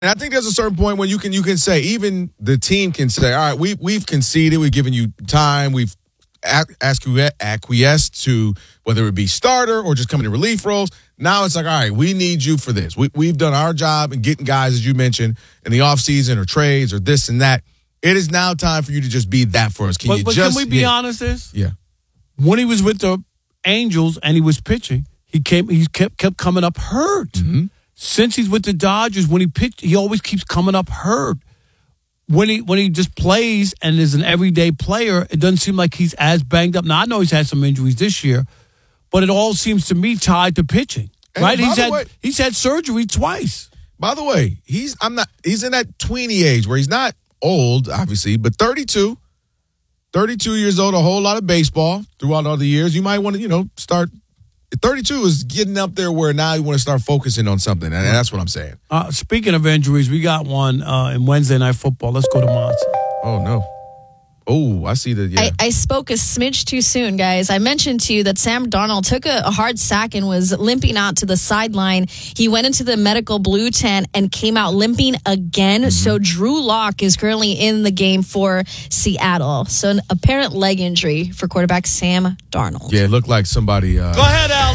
And I think there's a certain point when you can say, even the team can say, all right, we've conceded, we've given you time, we've acquiesced to whether it be starter or just coming in relief roles. Now it's like, all right, we need you for this. We've done our job in getting guys, as you mentioned, in the offseason or trades or this and that. It is now time for you to just be that for us. Can we be honest? Yeah. When he was with the Angels and he was pitching, he kept coming up hurt. Mm-hmm. Since he's with the Dodgers, when he pitched, he always keeps coming up hurt. When he just plays and is an everyday player, it doesn't seem like he's as banged up. Now, I know he's had some injuries this year, but it all seems to me tied to pitching. And right? He's had surgery twice. By the way, he's in that tweeny age where he's not old, obviously, but 32 years old, a whole lot of baseball throughout all the years. You might want to, start. 32 is getting up there where now you want to start focusing on something, and that's what I'm saying. Speaking of injuries, we got one in Wednesday Night Football. Let's go to Monson. Oh, no. Oh, I see that. Yeah. I spoke a smidge too soon, guys. I mentioned to you that Sam Darnold took a hard sack and was limping out to the sideline. He went into the medical blue tent and came out limping again. Mm-hmm. So Drew Lock is currently in the game for Seattle. So an apparent leg injury for quarterback Sam Darnold. Yeah, it looked like somebody. Go ahead, Al.